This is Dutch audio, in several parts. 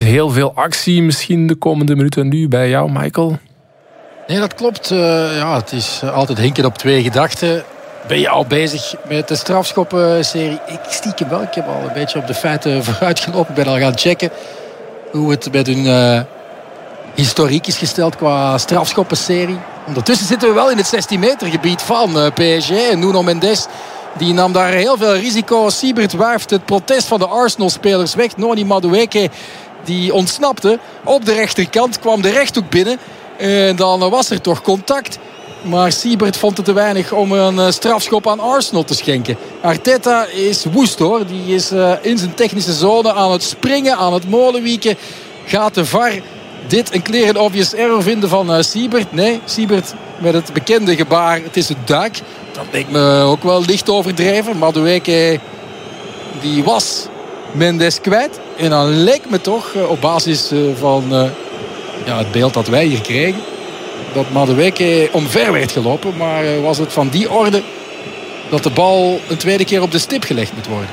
heel veel actie misschien de komende minuten nu bij jou, Michael? Nee, dat klopt. Het is altijd hinken op twee gedachten. Ben je al bezig met de strafschoppenserie? Ik stiekem wel. Ik heb al een beetje op de feiten vooruitgelopen. Ik ben al gaan checken hoe het met hun historiek is gesteld qua strafschoppenserie. Ondertussen zitten we wel in het 16 meter gebied van PSG. En Nuno Mendes die nam daar heel veel risico. Siebert wuift het protest van de Arsenal-spelers weg. Noni Madueke die ontsnapte. Op de rechterkant kwam de rechthoek binnen. En dan was er toch contact. Maar Siebert vond het te weinig om een strafschop aan Arsenal te schenken. Arteta is woest hoor. Die is in zijn technische zone aan het springen, aan het molenwieken. Gaat de VAR dit een clear and obvious error vinden van Siebert? Nee, Siebert met het bekende gebaar. Het is een duik. Dat leek me ook wel licht overdreven. Madueke die was Mendes kwijt. En dan leek me toch op basis van het beeld dat wij hier kregen, dat Madueke omver werd gelopen. Maar was het van die orde dat de bal een tweede keer op de stip gelegd moet worden?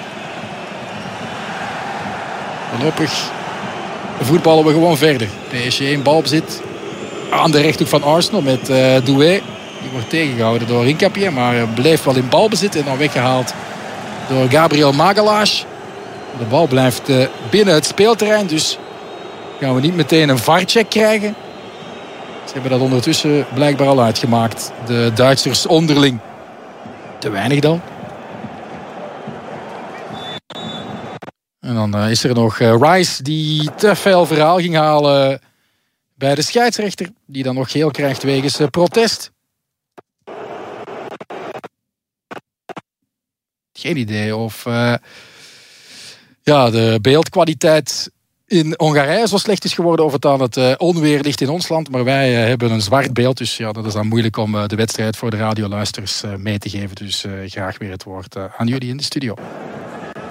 Voorlopig voetballen we gewoon verder. PSG in balbezit aan de rechthoek van Arsenal met Doué. Die wordt tegengehouden door Hincapié, maar bleef wel in balbezit en dan weggehaald door Gabriel Magalhaes. De bal blijft binnen het speelterrein, dus gaan we niet meteen een VAR-check krijgen. Ze hebben dat ondertussen blijkbaar al uitgemaakt. De Duitsers onderling. Te weinig dan. En dan is er nog Rice die te veel verhaal ging halen bij de scheidsrechter. Die dan nog geel krijgt wegens protest. Geen idee of de beeldkwaliteit in Hongarije zo slecht is geworden of het aan het onweer ligt in ons land. Maar wij hebben een zwart beeld, dus dat is dan moeilijk om de wedstrijd voor de radioluisters mee te geven. Dus graag weer het woord aan jullie in de studio.